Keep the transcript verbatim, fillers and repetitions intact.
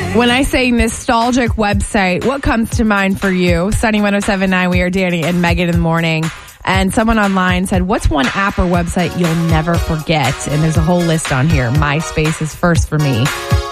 When I say nostalgic website, what comes to mind for you? Sunny one oh seven point nine, we are Danny and Megan in the morning. And someone online said, what's one app or website you'll never forget? And there's a whole list on here. MySpace is first for me.